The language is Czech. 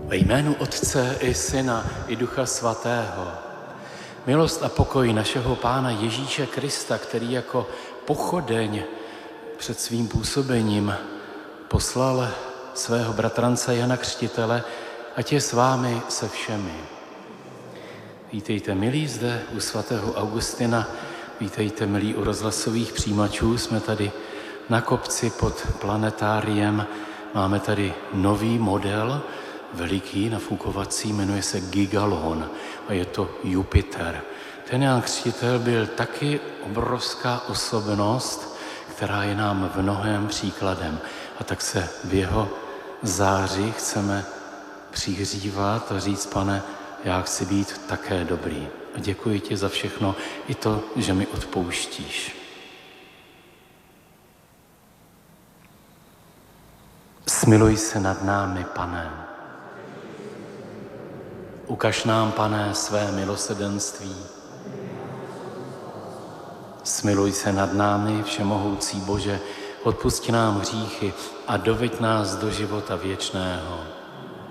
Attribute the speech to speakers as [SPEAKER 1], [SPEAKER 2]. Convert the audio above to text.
[SPEAKER 1] Ve jménu Otce i Syna i Ducha Svatého. Milost a pokoj našeho Pána Ježíše Krista, který jako pochodeň před svým působením poslal svého bratrance Jana Křtitele, ať je s vámi se všemi. Vítejte, milí, zde u svatého Augustina, vítejte, milí, u rozhlasových přijímačů. Jsme tady na kopci pod planetáriem, máme tady nový model, veliký, nafukovací, jmenuje se Gigalon a je to Jupiter. Ten Jan Křtitel byl taky obrovská osobnost, která je nám v mnohém příkladem. A tak se v jeho záři chceme přihřívat a říct: Pane, já chci být také dobrý. A děkuji ti za všechno, i to, že mi odpouštíš. Smiluj se nad námi, Pane. Ukaž nám, Pane, své milosrdenství. Smiluj se nad námi, všemohoucí Bože, odpusť nám hříchy a doveď nás do života věčného.